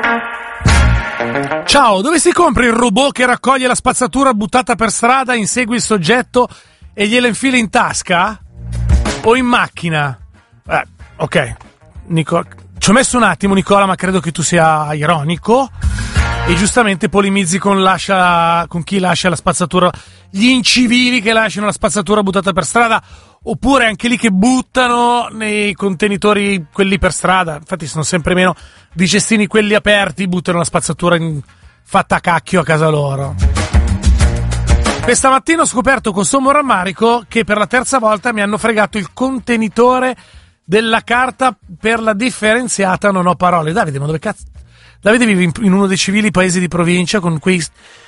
Ciao, dove si compra il robot che raccoglie la spazzatura buttata per strada, insegue il soggetto e gliela infila in tasca? O in macchina? Ok, Nicola, ci ho messo un attimo, Nicola, ma credo che tu sia ironico e giustamente polemizzi con chi lascia la spazzatura, gli incivili che lasciano la spazzatura buttata per strada, oppure anche lì che buttano nei contenitori quelli per strada. Infatti sono sempre meno di cestini quelli aperti, buttano la spazzatura fatta a cacchio a casa loro. Questa mattina ho scoperto con sommo rammarico che per la terza volta mi hanno fregato il contenitore della carta per la differenziata. Non ho parole. Davide, ma dove cazzo? Davide vive in uno dei civili paesi di provincia con quei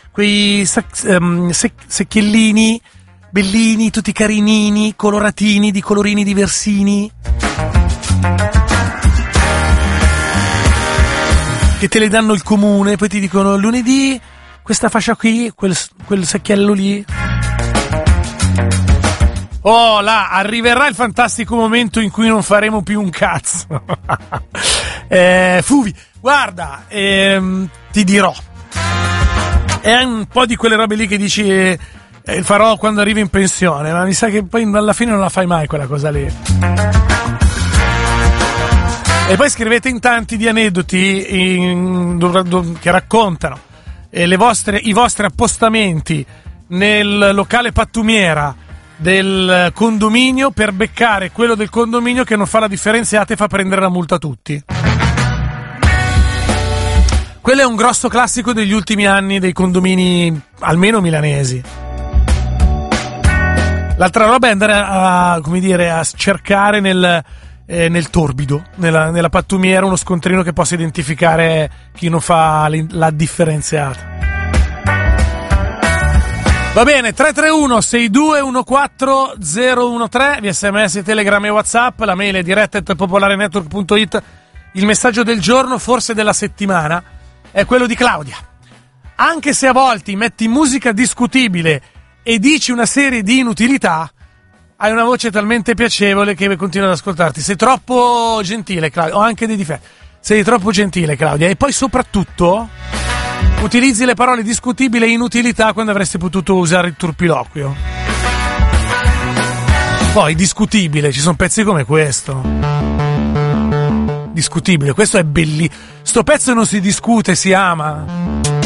secchiellini bellini, tutti carinini, coloratini, di colorini diversini, che te le danno il comune, poi ti dicono lunedì questa fascia qui, quel secchiello lì. Oh, là, arriverà il fantastico momento in cui non faremo più un cazzo. Fuvi, guarda, ti dirò, è un po' di quelle robe lì che dici farò quando arrivi in pensione, ma mi sa che poi alla fine non la fai mai quella cosa lì. E poi scrivete in tanti di aneddoti che raccontano i vostri appostamenti nel locale pattumiera del condominio per beccare quello del condominio che non fa la differenziata e fa prendere la multa a tutti. Quello è un grosso classico degli ultimi anni dei condomini, almeno milanesi. L'altra roba è andare a cercare nel torbido, nella pattumiera, uno scontrino che possa identificare chi non fa la differenziata. Va bene, 331-6214-013, via SMS, Telegram e WhatsApp, la mail è diretta@popolarenetwork.it. Il messaggio del giorno, forse della settimana, è quello di Claudia. Anche se a volte metti musica discutibile e dici una serie di inutilità, hai una voce talmente piacevole che continua ad ascoltarti. Sei troppo gentile, Claudia. Ho anche dei difetti. Sei troppo gentile, Claudia. E poi soprattutto utilizzi le parole discutibile e inutilità quando avresti potuto usare il turpiloquio. Poi discutibile, ci sono pezzi come questo. Discutibile, questo è bellissimo. Sto pezzo non si discute, si ama.